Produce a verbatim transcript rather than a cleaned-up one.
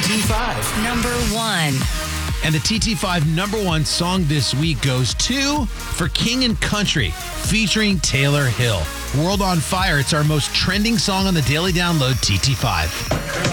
T five. Number one. And the T T five number one song this week goes to For King and Country, featuring Taylor Hill. World on Fire. It's our most trending song on the Daily Download T T five.